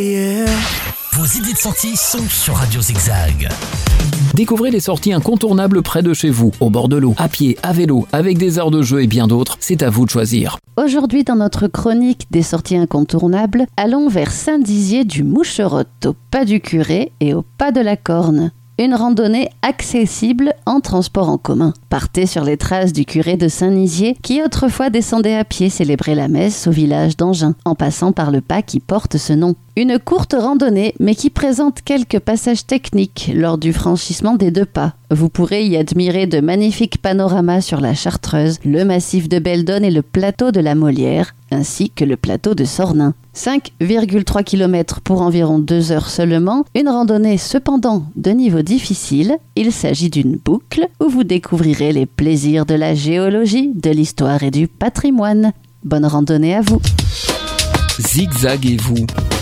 Vos idées de sortie sont sur Radio Zigzag. Découvrez les sorties incontournables près de chez vous, au bord de l'eau, à pied, à vélo, avec des aires de jeu et bien d'autres. C'est à vous de choisir. Aujourd'hui, dans notre chronique des sorties incontournables, allons vers Saint-Dizier du Moucherotte, au pas du Curé et au pas de la Corne. Une randonnée accessible en transport en commun. Partez sur les traces du curé de Saint-Nizier qui autrefois descendait à pied célébrer la messe au village d'Angin, en passant par le pas qui porte ce nom. Une courte randonnée, mais qui présente quelques passages techniques lors du franchissement des 2 pas. Vous pourrez y admirer de magnifiques panoramas sur la Chartreuse, le massif de Beldonne et le plateau de la Molière, ainsi que le plateau de Sornin. 5,3 km pour environ 2 heures seulement, une randonnée cependant de niveau difficile. Il s'agit d'une boucle où vous découvrirez les plaisirs de la géologie, de l'histoire et du patrimoine. Bonne randonnée à vous. Zigzag et vous.